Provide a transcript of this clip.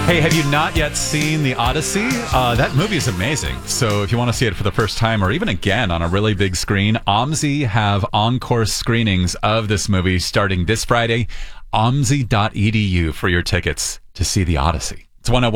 Hey, have you not yet seen The Odyssey? That movie is amazing. So if you want to see it for the first time or even again on a really big screen, OMSI have encore screenings of this movie starting this Friday. OMSI.edu for your tickets to see The Odyssey. It's 101.